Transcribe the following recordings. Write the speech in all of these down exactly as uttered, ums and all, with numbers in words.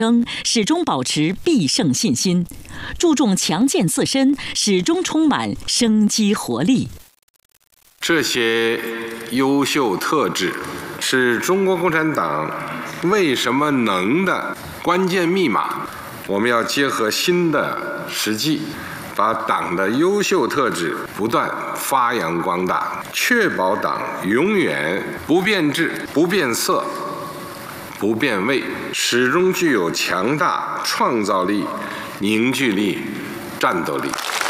始终保持必胜信心，注重强健自身，始终充满生机活力。 这些优秀特质是中国共产党为什么能的关键密码。我们要结合新的实际，把党的优秀特质不断发扬光大，确保党永远不变质、不变色、不变味，始终具有强大创造力、凝聚力、战斗力。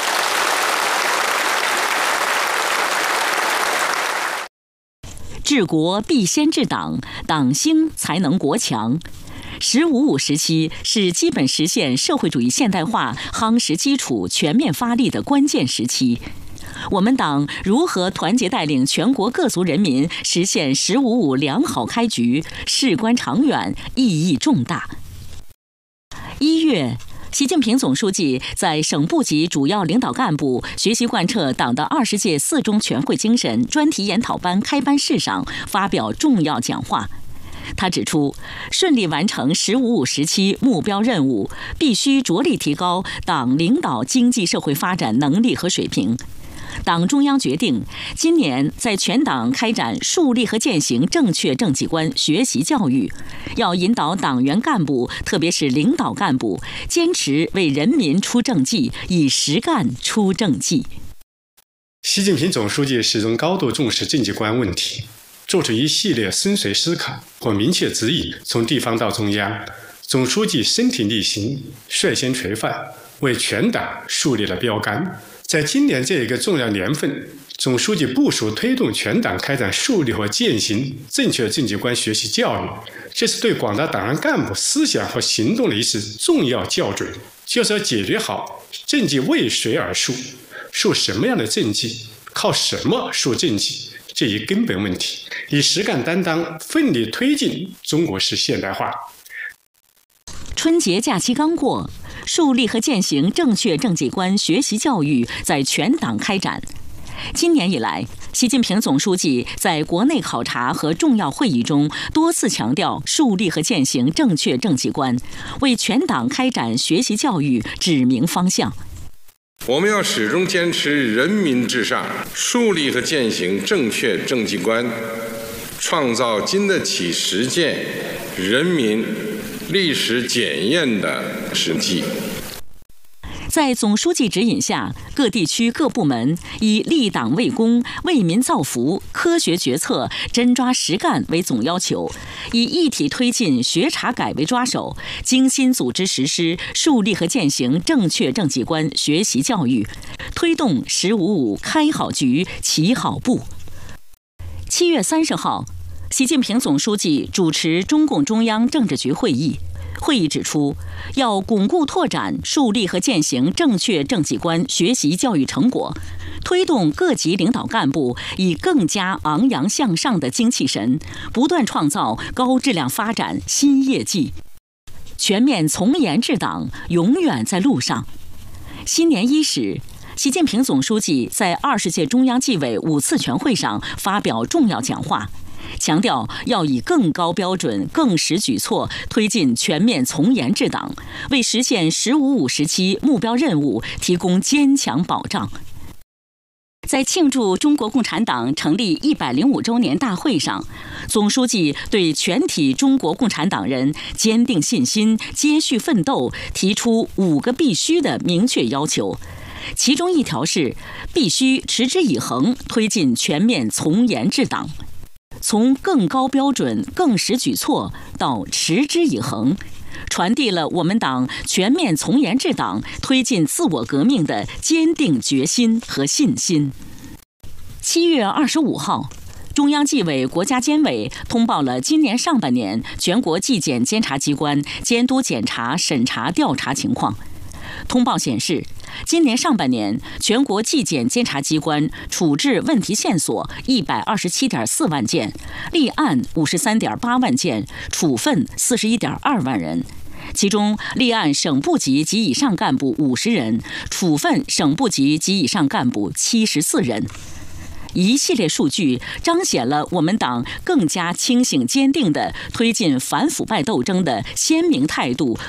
治国必先治党，党兴才能国强。十五五时期是基本实现社会主义现代化夯实基础、全面发力的关键时期。我们党如何团结带领全国各族人民实现十五五良好开局，事关长远，意义重大。一月，习近平总书记在省部级主要领导干部学习贯彻党的二十届四中全会精神专题研讨班开班式上发表重要讲话。他指出，顺利完成“十五五”时期目标任务，必须着力提高党领导经济社会发展能力和水平。党中央决定，今年在全党开展树立和践行正确政绩观学习教育，要引导党员干部，特别是领导干部，坚持为人民出政绩，以实干出政绩。 习近平总书记始终高度重视政绩观问题，做出一系列深邃思考和明确指引，从地方到中央，总书记身体力行，率先垂范，为全党树立了标杆。在今年这一个重要年份，总书记部署推动全党开展树立和践行正确政绩观学习教育，这是对广大党员干部思想和行动的一次重要校准，就是要解决好政绩为谁而树，树什么样的政绩，靠什么树政绩这一根本问题，以实干担当，奋力推进中国式现代化。 春节假期刚过，树立和践行正确政绩观学习教育在全党开展。今年以来，习近平总书记在国内考察和重要会议中多次强调树立和践行正确政绩观，为全党开展学习教育指明方向。 我们要始终坚持人民至上，树立和践行正确政绩观，创造经得起实践、人民历史检验的实际。 在总书记指引下，各地区各部门以立党为公、为民造福、科学决策、真抓实干为总要求，以一体推进学查改为抓手，精心组织实施树立和践行正确政绩观学习教育，推动“十五五”开好局、起好步。七月三十号，习近平总书记主持中共中央政治局会议。会议指出，要巩固拓展树立和践行正确政绩观学习教育成果，推动各级领导干部以更加昂扬向上的精气神，不断创造高质量发展新业绩。全面从严治党永远在路上。新年伊始，习近平总书记在二十届中央纪委五次全会上发表重要讲话，强调要以更高标准、更实举措推进全面从严治党，为实现“十五五”时期目标任务提供坚强保障。在庆祝中国共产党成立一百零五周年大会上，总书记对全体中国共产党人坚定信心、接续奋斗提出五个必须的明确要求，其中一条是必须持之以恒推进全面从严治党。从更高标准、更实举措到持之以恒，传递了我们党全面从严治党、推进自我革命的坚定决心和信心。七月二十五号，中央纪委国家监委通报了今年上半年全国纪检监察机关监督检查、审查调查情况。通报显示，今年上半年，全国纪检监察机关处置问题线索一百二十七点四万件，立案五十三点八万件，处分四十一点二万人。其中，立案省部级及以上干部五十人，处分省部级及以上干部七十四人。一系列数据彰显了我们党更加清醒坚定地推进反腐败斗争的鲜明态度